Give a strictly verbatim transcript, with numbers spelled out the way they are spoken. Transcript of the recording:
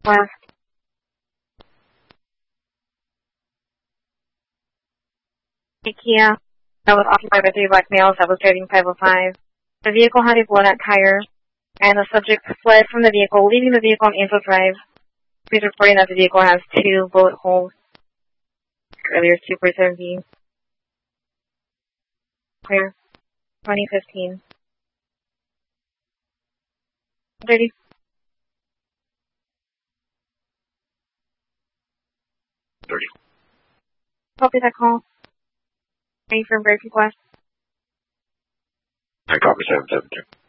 West. A Kia that was occupied by three black males that was driving five oh five. The vehicle had a blown-out tire, and the subject fled from the vehicle, leaving the vehicle on Angel Drive. Police reporting that the vehicle has two bullet holes. Earlier, Super seven B. Clear. twenty fifteen. thirty. thirty. Copy that call. Ready for break request. I copy seven seven two.